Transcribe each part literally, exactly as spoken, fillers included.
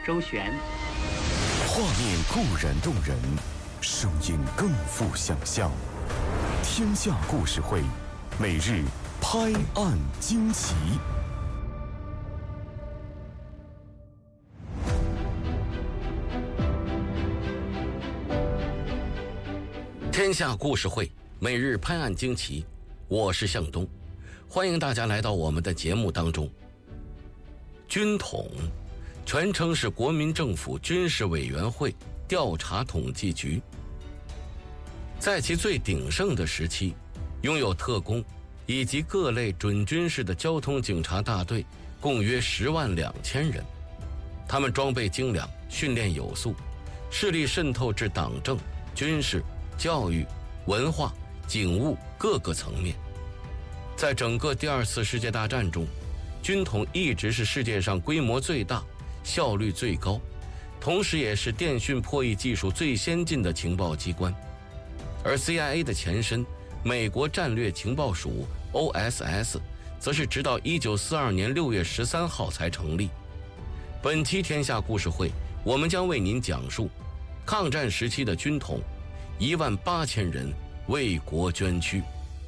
周璇。 画面固然动人，声音更富想象。天下故事会，每日拍案惊奇。 天下故事会，每日拍案惊奇，我是向东，欢迎大家来到我们的节目当中。军统全称是国民政府军事委员会调查统计局，在其最鼎盛的时期，拥有特工以及各类准军事的交通警察大队共约十万两千人，他们装备精良，训练有素，势力渗透至党政、军事、教育、文化、警务各个层面。在整个第二次世界大战中，军统一直是世界上规模最大、效率最高，同时也是电讯破译技术最先进的情报机关。而 C I A 的前身美国战略情报署 O S S 则是直到一九四二年六月十三号才成立。本期天下故事会，我们将为您讲述抗战时期的军统，一万八千人为国捐躯。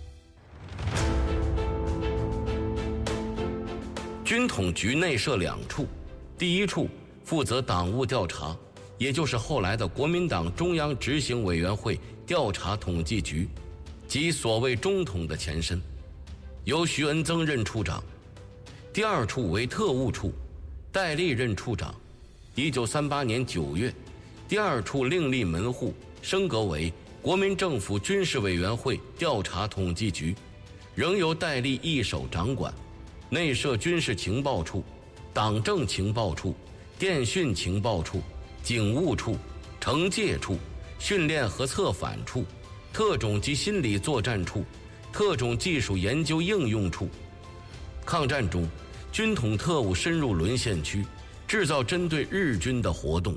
军统局内设两处，第一处负责党务调查，也就是后来的国民党中央执行委员会调查统计局，即所谓中统的前身，由徐恩曾任处长。第二处为特务处，戴笠任处长。一九三八年九月，第二处另立门户，升格为国民政府军事委员会调查统计局，仍由戴笠一手掌管，内设军事情报处、党政情报处、电讯情报处、警务处、惩戒处、训练和策反处、特种及心理作战处、特种技术研究应用处。抗战中，军统特务深入沦陷区，制造针对日军的活动。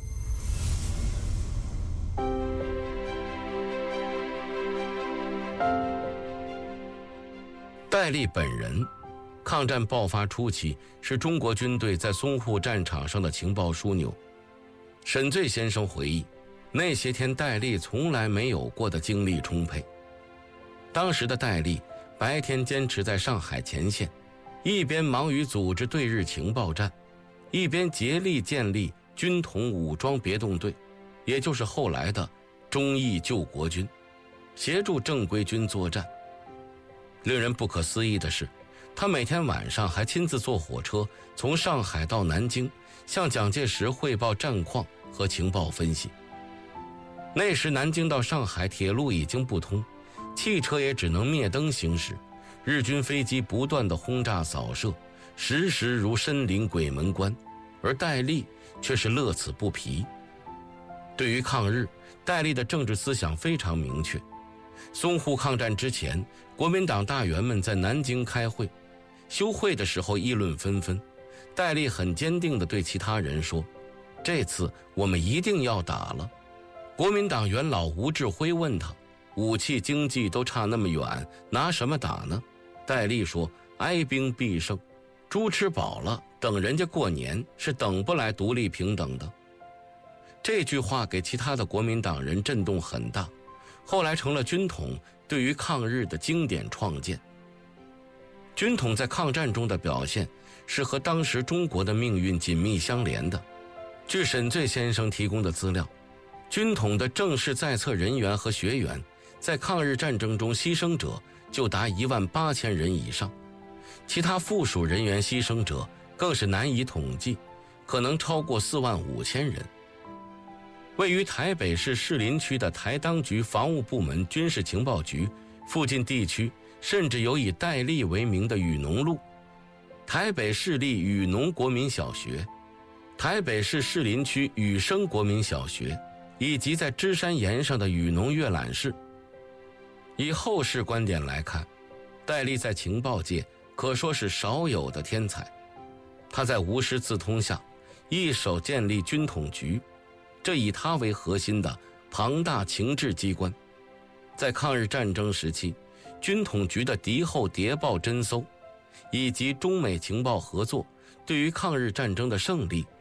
戴笠本人抗战爆发初期是中国军队在淞沪战场上的情报枢纽。沈醉先生回忆，那些天戴笠从来没有过的精力充沛。当时的戴笠白天坚持在上海前线，一边忙于组织对日情报战，一边竭力建立军统武装别动队，也就是后来的忠义救国军，协助正规军作战。令人不可思议的是，他每天晚上还亲自坐火车从上海到南京，向蒋介石汇报战况和情报分析。那时南京到上海铁路已经不通，汽车也只能灭灯行驶，日军飞机不断的轰炸扫射，时时如身临鬼门关，而戴笠却是乐此不疲。对于抗日，戴笠的政治思想非常明确。淞沪抗战之前，国民党大员们在南京开会，休会的时候议论纷纷。戴笠很坚定地对其他人说，这次我们一定要打了。国民党元老吴志辉问他，武器经济都差那么远，拿什么打呢？戴笠说，哀兵必胜，猪吃饱了等人家过年，是等不来独立平等的。这句话给其他的国民党人震动很大，后来成了军统对于抗日的经典创建。军统在抗战中的表现是和当时中国的命运紧密相连的。据沈醉先生提供的资料，军统的正式在册人员和学员在抗日战争中牺牲者就达一万八千人以上，其他附属人员牺牲者更是难以统计，可能超过四万五千人。位于台北市士林区的台当局防务部门军事情报局附近地区，甚至有以戴笠为名的雨农路、台北市立雨农国民小学、台北市士林区雨生国民小学，以及在芝山岩上的雨农阅览室。以后世观点来看，戴笠在情报界可说是少有的天才。他在无师自通下，一手建立军统局，这以他为核心的庞大情治机关，在抗日战争时期，军统局的敌后谍报侦搜以及中美情报合作，对于抗日战争的胜利